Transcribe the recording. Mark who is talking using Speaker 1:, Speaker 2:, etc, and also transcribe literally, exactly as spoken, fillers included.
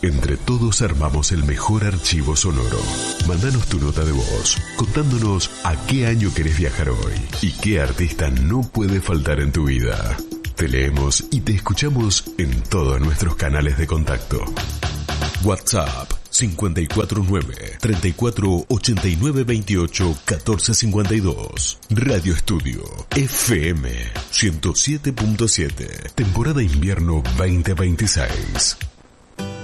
Speaker 1: Entre todos armamos el mejor archivo sonoro. Mándanos tu nota de voz, contándonos a qué año querés viajar hoy y qué artista no puede faltar en tu vida. Te leemos y te escuchamos en todos nuestros canales de contacto. WhatsApp cinco cuatro nueve, treinta y cuatro, ochenta y nueve, veintiocho, catorce cincuenta y dos. Radio Estudio F M ciento siete punto siete. Temporada invierno veinte veintiséis.